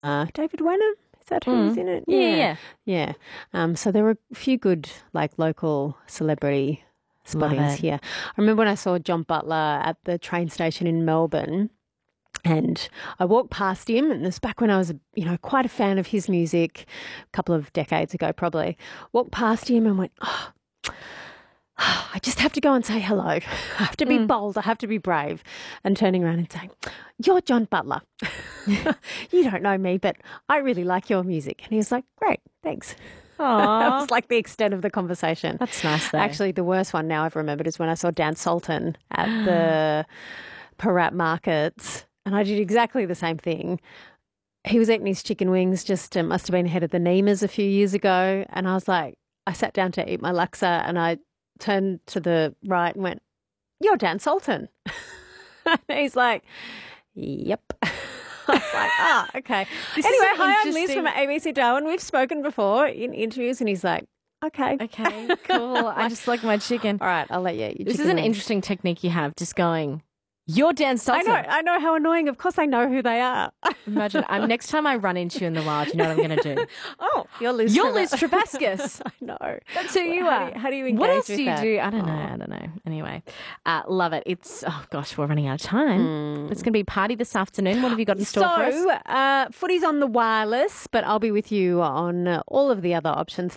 David Wenham. Is that who was in it? Yeah. So there were a few good, like, local celebrity spottings here. I remember when I saw John Butler at the train station in Melbourne, and I walked past him, and this back when I was, quite a fan of his music, a couple of decades ago probably. Walked past him and went, I just have to go and say hello. I have to be bold. I have to be brave. And turning around and saying, "You're John Butler. You don't know me, but I really like your music." And he was like, "Great, thanks." That was like the extent of the conversation. That's nice, though. Actually, the worst one now I've remembered is when I saw Dan Sultan at the Parat Markets, and I did exactly the same thing. He was eating his chicken wings, just must have been ahead of the Nemas a few years ago. And I was like, I sat down to eat my laksa and I turned to the right and went, "You're Dan Sultan." And he's like, "Yep." I was like, okay. Anyway, hi, I'm Liz from ABC Darwin. We've spoken before in interviews, and he's like, okay. Okay, cool. I just like my chicken. All right, I'll let you eat your This chicken is an wings. interesting technique you have, just going, "You're Dan Sultan." I know how annoying. Of course I know who they are. Imagine, next time I run into you in the wild, you know what I'm going to do? Oh, you're Liz Travascus. I know. That's who you are. How do you engage What else with do you that? do? I don't know. Anyway, love it. It's, we're running out of time. It's going to be party this afternoon. What have you got in store for us? Footy's on the wireless, but I'll be with you on all of the other options,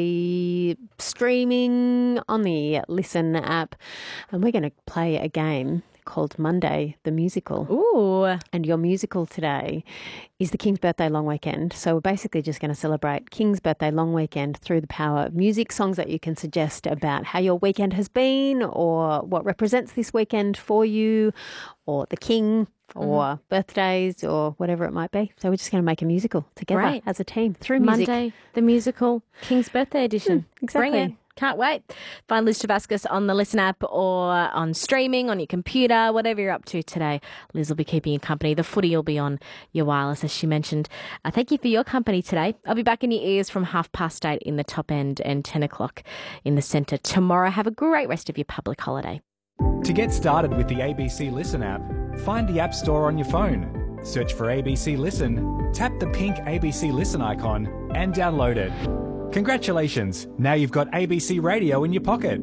TV, streaming, on the Listen app. And we're going to play a game called Monday the Musical. Ooh. And your musical today is the King's Birthday Long Weekend. So we're basically just going to celebrate King's Birthday Long Weekend through the power of music, songs that you can suggest about how your weekend has been or what represents this weekend for you, or the King, or birthdays, or whatever it might be. So we're just going to make a musical together as a team through music. Monday the Musical, King's Birthday edition. Exactly. Bring it. Can't wait. Find Liz Travascus on the Listen app or on streaming, on your computer, whatever you're up to today. Liz will be keeping you company. The footy will be on your wireless, as she mentioned. Thank you for your company today. I'll be back in your ears from 8:30 in the top end and 10 o'clock in the centre tomorrow. Have a great rest of your public holiday. To get started with the ABC Listen app, find the App Store on your phone. Search for ABC Listen, tap the pink ABC Listen icon and download it. Congratulations, now you've got ABC Radio in your pocket.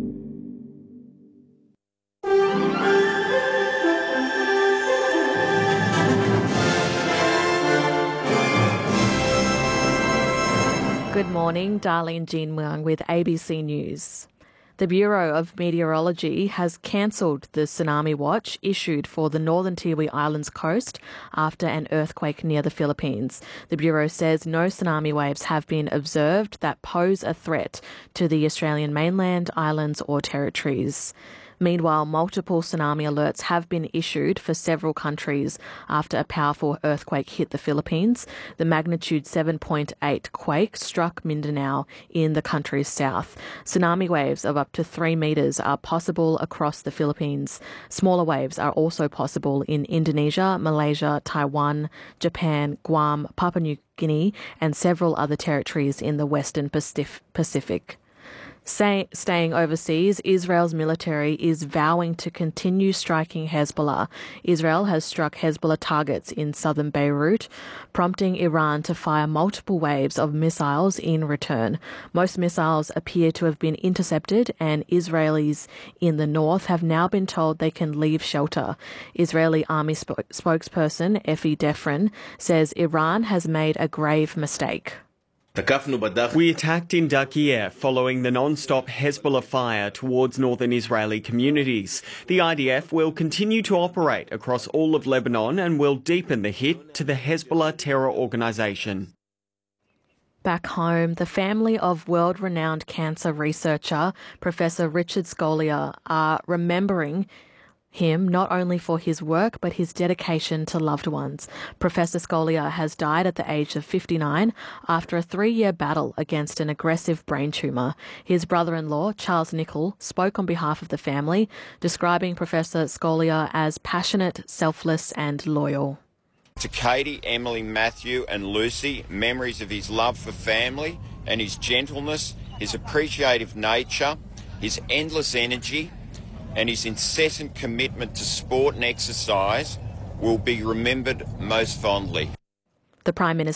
Good morning, Darlene Jean Wang with ABC News. The Bureau of Meteorology has cancelled the tsunami watch issued for the northern Tiwi Islands coast after an earthquake near the Philippines. The Bureau says no tsunami waves have been observed that pose a threat to the Australian mainland, islands or territories. Meanwhile, multiple tsunami alerts have been issued for several countries after a powerful earthquake hit the Philippines. The magnitude 7.8 quake struck Mindanao in the country's south. Tsunami waves of up to 3 metres are possible across the Philippines. Smaller waves are also possible in Indonesia, Malaysia, Taiwan, Japan, Guam, Papua New Guinea, and several other territories in the Western Pacific. Staying overseas, Israel's military is vowing to continue striking Hezbollah. Israel has struck Hezbollah targets in southern Beirut, prompting Iran to fire multiple waves of missiles in return. Most missiles appear to have been intercepted, and Israelis in the north have now been told they can leave shelter. Israeli army spokesperson Efi Defrin says Iran has made a grave mistake. We attacked in Daqiq following the non-stop Hezbollah fire towards northern Israeli communities. The IDF will continue to operate across all of Lebanon and will deepen the hit to the Hezbollah terror organisation. Back home, the family of world-renowned cancer researcher Professor Richard Scolia are remembering him not only for his work but his dedication to loved ones. Professor Scolia has died at the age of 59 after a 3-year battle against an aggressive brain tumour. His brother-in-law, Charles Nichol, spoke on behalf of the family, describing Professor Scolia as passionate, selfless and loyal. To Katie, Emily, Matthew and Lucy, memories of his love for family and his gentleness, his appreciative nature, his endless energy and his incessant commitment to sport and exercise will be remembered most fondly. The Prime Minister